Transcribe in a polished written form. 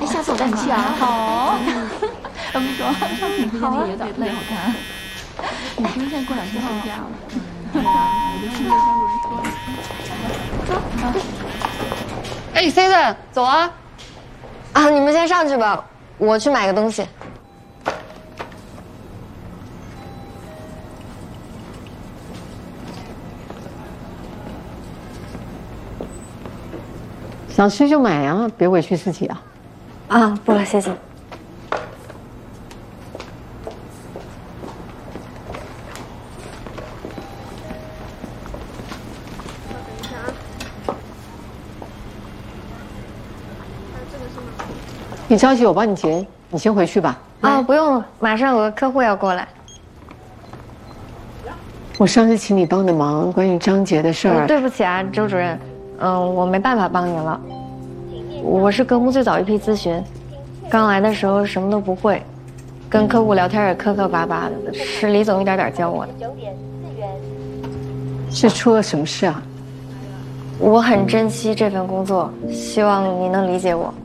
哎，下次我带你去啊。 好。他们说你推荐那个特别好看。你是不是现在过2天放假了？对啊，我就顺便跟路人说了。走。 哎，Season，走啊！ 啊，你们先上去吧，我去买个东西。 想吃就买啊，别委屈自己啊。 啊，不了，谢谢。 你着急，我帮你结，你先回去吧。 啊，不用了，马上有个客户要过来。 我上次请你帮的忙，关于张杰的事儿。 对不起啊，周主任，我没办法帮您了。我是科目最早一批咨询，刚来的时候什么都不会，跟客户聊天也磕磕巴巴的，是李总一点点教我的。 是出了什么事啊？ 我很珍惜这份工作，希望你能理解我。